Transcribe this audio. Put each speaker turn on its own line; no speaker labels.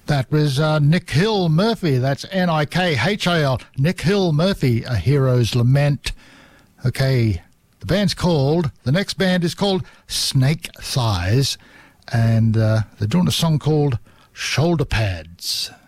That was Nick Hill Murphy. That's Nikhil. Nick Hill Murphy, A Hero's Lament. Okay, the next band is called Snake Thighs, and they're doing a song called Shoulder Pads.